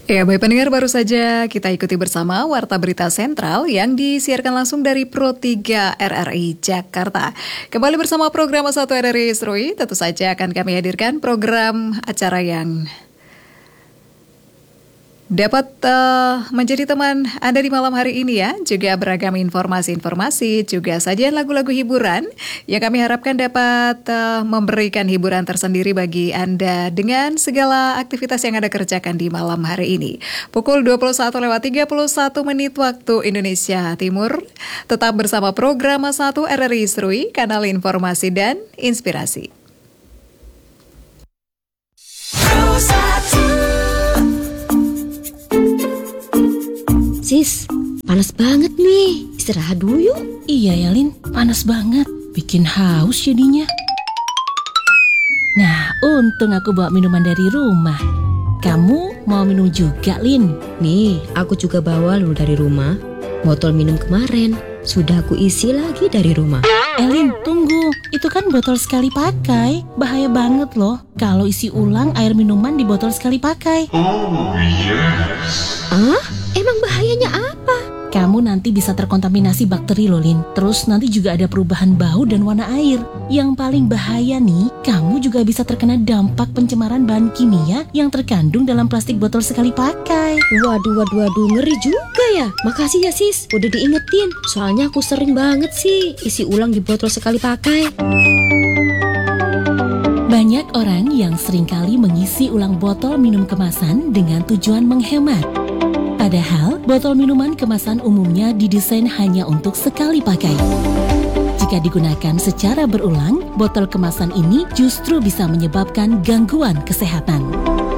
Ya, baik pendengar, baru saja kita ikuti bersama Warta Berita Sentral yang disiarkan langsung dari Pro 3 RRI Jakarta. Kembali bersama program 1 RRI Seruy, tentu saja akan kami hadirkan program acara yang dapat menjadi teman Anda di malam hari ini ya. Juga beragam informasi-informasi, juga sajian lagu-lagu hiburan yang kami harapkan dapat memberikan hiburan tersendiri bagi Anda dengan segala aktivitas yang Anda kerjakan di malam hari ini. Pukul 21:31 waktu Indonesia Timur. Tetap bersama program 1 RRI Seruy, kanal informasi dan inspirasi. Sis, panas banget nih. Istirahat dulu yuk. Iya ya, Lin. Panas banget. Bikin haus jadinya. Nah, untung aku bawa minuman dari rumah. Kamu mau minum juga, Lin? Nih, aku juga bawa dulu dari rumah. Botol minum kemarin sudah aku isi lagi dari rumah. Lin, tunggu. Itu kan botol sekali pakai. Bahaya banget loh kalau isi ulang air minuman di botol sekali pakai. Oh, yes. Ah? Emang bahayanya apa? Kamu nanti bisa terkontaminasi bakteri loh, Lin. Terus nanti juga ada perubahan bau dan warna air. Yang paling bahaya nih, kamu juga bisa terkena dampak pencemaran bahan kimia yang terkandung dalam plastik botol sekali pakai. Waduh, ngeri juga ya. Makasih ya sis, udah diingetin. Soalnya aku sering banget sih isi ulang di botol sekali pakai. Banyak orang yang seringkali mengisi ulang botol minum kemasan dengan tujuan menghemat. Padahal, botol minuman kemasan umumnya didesain hanya untuk sekali pakai. Jika digunakan secara berulang, botol kemasan ini justru bisa menyebabkan gangguan kesehatan.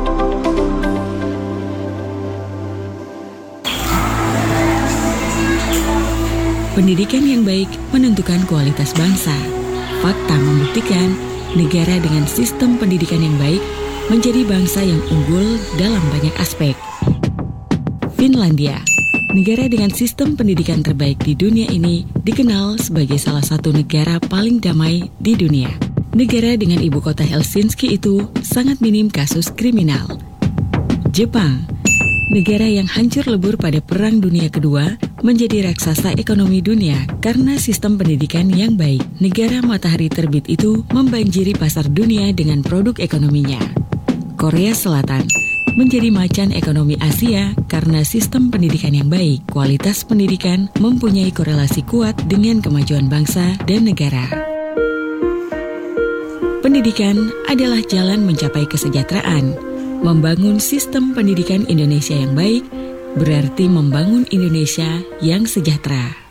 Pendidikan yang baik menentukan kualitas bangsa. Fakta membuktikan, negara dengan sistem pendidikan yang baik menjadi bangsa yang unggul dalam banyak aspek. Finlandia, negara dengan sistem pendidikan terbaik di dunia ini, dikenal sebagai salah satu negara paling damai di dunia. Negara dengan ibu kota Helsinki itu sangat minim kasus kriminal. Jepang, negara yang hancur lebur pada Perang Dunia Kedua, menjadi raksasa ekonomi dunia karena sistem pendidikan yang baik. Negara matahari terbit itu membanjiri pasar dunia dengan produk ekonominya. Korea Selatan menjadi macan ekonomi Asia karena sistem pendidikan yang baik. Kualitas pendidikan mempunyai korelasi kuat dengan kemajuan bangsa dan negara. Pendidikan adalah jalan mencapai kesejahteraan. Membangun sistem pendidikan Indonesia yang baik berarti membangun Indonesia yang sejahtera.